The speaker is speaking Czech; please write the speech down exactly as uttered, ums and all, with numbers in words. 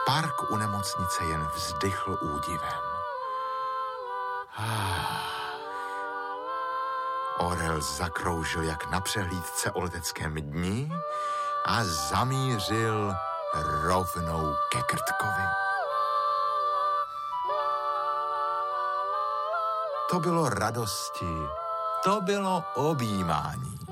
Park u nemocnice jen vzdychl údivem. Ah. Orel zakroužil jak na přehlídce o leteckém dni a zamířil rovnou ke Krtkovi. To bylo radosti, to bylo objímání.